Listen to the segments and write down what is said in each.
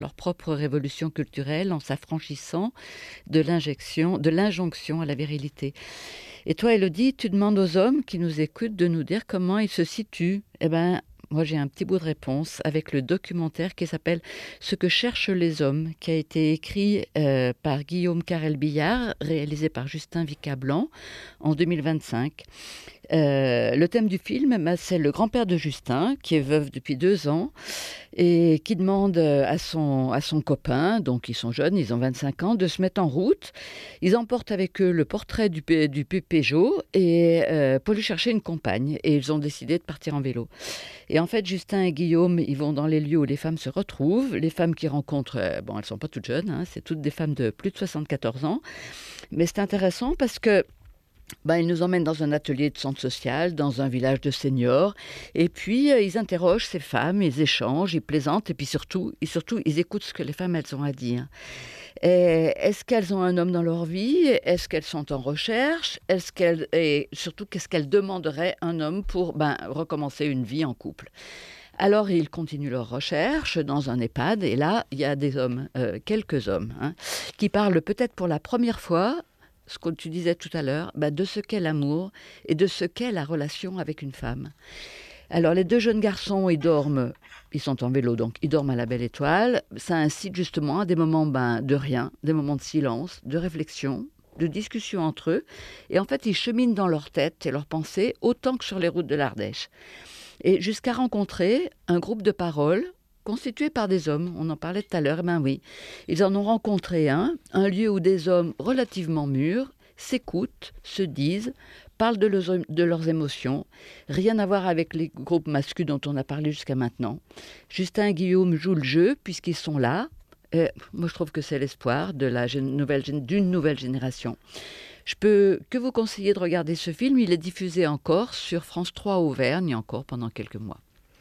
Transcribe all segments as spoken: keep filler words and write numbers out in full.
leur propre révolution culturelle en s'affranchissant de l'injection, de l'injonction à la virilité. Et toi, Élodie, tu demandes aux hommes qui nous écoutent de nous dire comment ils se situent. Eh bien, moi, j'ai un petit bout de réponse avec le documentaire qui s'appelle Ce que cherchent les hommes, qui a été écrit euh, par Guillaume Carrel-Billard, réalisé par Justin Vicat-Blanc en deux mille vingt-cinq. Euh, le thème du film, bah, c'est le grand-père de Justin, qui est veuf depuis deux ans, et qui demande à son, à son copain, donc ils sont jeunes, ils ont vingt-cinq ans, de se mettre en route. Ils emportent avec eux le portrait du, du Peugeot et euh, pour lui chercher une compagne. Et ils ont décidé de partir en vélo. Et en fait, Justin et Guillaume, ils vont dans les lieux où les femmes se retrouvent. Les femmes qu'ils rencontrent, euh, bon, elles ne sont pas toutes jeunes, hein, c'est toutes des femmes de plus de soixante-quatorze ans. Mais c'est intéressant parce que Ben, ils nous emmènent dans un atelier de centre social, dans un village de seniors. Et puis, euh, ils interrogent ces femmes, ils échangent, ils plaisantent. Et puis surtout, et surtout, ils écoutent ce que les femmes, elles ont à dire. Et est-ce qu'elles ont un homme dans leur vie? Est-ce qu'elles sont en recherche? Est-ce qu'elles, et surtout, qu'est-ce qu'elles demanderaient à un homme pour ben, recommencer une vie en couple? Alors, ils continuent leur recherche dans un EHPAD. Et là, il y a des hommes, euh, quelques hommes, hein, qui parlent peut-être pour la première fois ce que tu disais tout à l'heure, bah, de ce qu'est l'amour et de ce qu'est la relation avec une femme. Alors, les deux jeunes garçons, ils dorment, ils sont en vélo, donc ils dorment à la Belle Étoile. Ça incite justement à des moments ben, de rien, des moments de silence, de réflexion, de discussion entre eux. Et en fait, ils cheminent dans leur tête et leurs pensées autant que sur les routes de l'Ardèche. Et jusqu'à rencontrer un groupe de paroles constitué par des hommes, on en parlait tout à l'heure, eh ben oui. Ils en ont rencontré un, un lieu où des hommes relativement mûrs s'écoutent, se disent, parlent de, le, de leurs émotions. Rien à voir avec les groupes masculins dont on a parlé jusqu'à maintenant. Justin et Guillaume jouent le jeu puisqu'ils sont là. Et moi, je trouve que c'est l'espoir de la nouvelle, d'une nouvelle génération. Je peux que vous conseiller de regarder ce film. Il est diffusé encore sur France trois Auvergne, encore pendant quelques mois.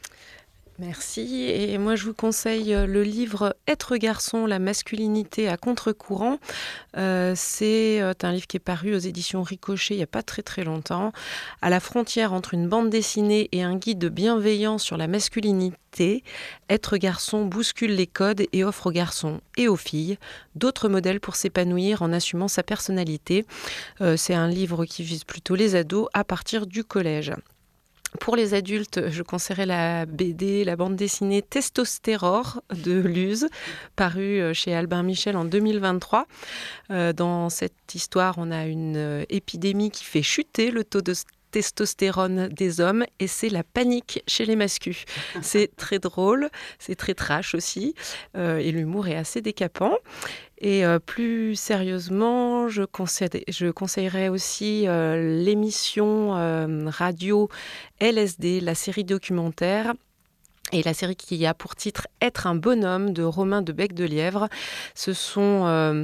Merci. Et moi, je vous conseille le livre « Être garçon, la masculinité à contre-courant ». Euh, c'est un livre qui est paru aux éditions Ricochet il n'y a pas très très longtemps. À la frontière entre une bande dessinée et un guide bienveillant sur la masculinité, Être garçon bouscule les codes et offre aux garçons et aux filles d'autres modèles pour s'épanouir en assumant sa personnalité. Euh, c'est un livre qui vise plutôt les ados à partir du collège. Pour les adultes, je conseillerais la B D, la bande dessinée Testostérore de Luz, parue chez Albin Michel en deux mille vingt-trois. Euh, dans cette histoire, on a une épidémie qui fait chuter le taux de testostérone des hommes et c'est la panique chez les mascus. C'est très drôle, c'est très trash aussi euh, et l'humour est assez décapant. Et euh, plus sérieusement, je, conseille, je conseillerais aussi euh, l'émission euh, radio L S D, la série documentaire. Et la série qui a pour titre « Être un bonhomme » de Romain de Bec-de-Lièvre. Ce sont... Euh,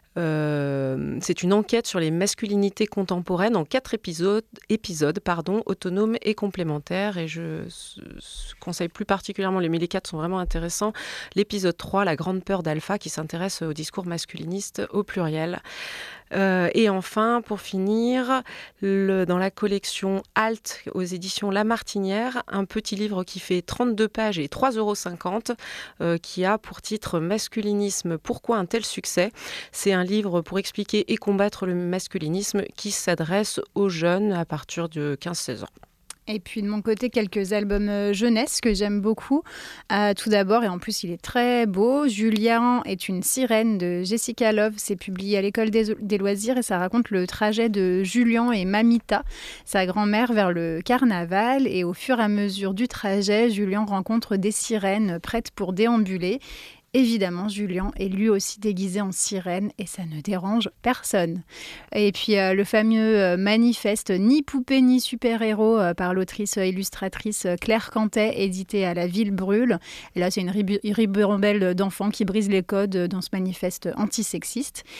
Euh, c'est une enquête sur les masculinités contemporaines en quatre épisodes, épisodes pardon, autonomes et complémentaires. Et je, je conseille plus particulièrement, les, mais les quatre sont vraiment intéressants. L'épisode trois, La grande peur d'Alpha, qui s'intéresse au discours masculiniste au pluriel. Euh, et enfin, pour finir, le, dans la collection Alt aux éditions La Martinière, un petit livre qui fait trente-deux pages et trois euros cinquante, euh, qui a pour titre « Masculinisme, pourquoi un tel succès ?» C'est un livre pour expliquer et combattre le masculinisme qui s'adresse aux jeunes à partir de quinze seize ans. Et puis de mon côté, quelques albums euh, jeunesse que j'aime beaucoup. Euh, tout d'abord, et en plus il est très beau, Julien est une sirène de Jessica Love. C'est publié à l'École des, des loisirs et ça raconte le trajet de Julien et Mamita, sa grand-mère, vers le carnaval. Et au fur et à mesure du trajet, Julien rencontre des sirènes prêtes pour déambuler. Évidemment, Julien est lui aussi déguisé en sirène et ça ne dérange personne. Et puis euh, le fameux euh, manifeste Ni poupée ni super-héros euh, par l'autrice euh, illustratrice euh, Claire Cantet, édité à La Ville Brûle. Et là, c'est une rib- ribambelle d'enfants qui brise les codes dans ce manifeste antisexiste.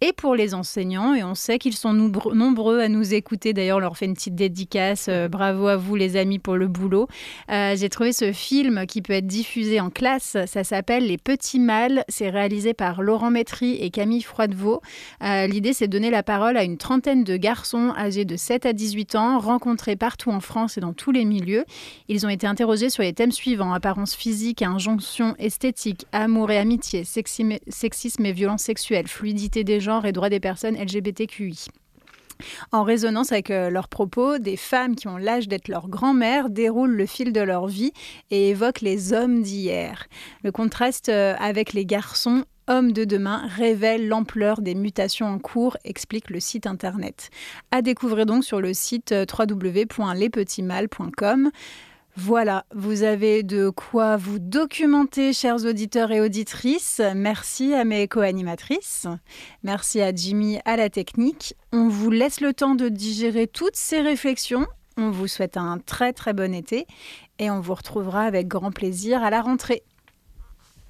et pour les enseignants. Et on sait qu'ils sont nombreux, nombreux à nous écouter. D'ailleurs, on leur fait une petite dédicace. Euh, bravo à vous, les amis, pour le boulot. Euh, j'ai trouvé ce film qui peut être diffusé en classe. Ça s'appelle Les Petits Mâles. C'est réalisé par Laurent Métry et Camille Froidevaux. Euh, l'idée, c'est de donner la parole à une trentaine de garçons âgés de sept à dix-huit ans, rencontrés partout en France et dans tous les milieux. Ils ont été interrogés sur les thèmes suivants: apparence physique et injonction esthétique, amour et amitié, sexi- sexisme et violence sexuelle, fluidité des genres et droits des personnes L G B T Q I. En résonance avec euh, leurs propos, des femmes qui ont l'âge d'être leur grand-mère déroulent le fil de leur vie et évoquent les hommes d'hier. Le contraste euh, avec les garçons hommes de demain révèle l'ampleur des mutations en cours, explique le site internet. À découvrir donc sur le site euh, w w w point les petits mâles point com. Voilà, vous avez de quoi vous documenter, chers auditeurs et auditrices. Merci à mes co-animatrices. Merci à Jimmy à la technique. On vous laisse le temps de digérer toutes ces réflexions. On vous souhaite un très très bon été et on vous retrouvera avec grand plaisir à la rentrée.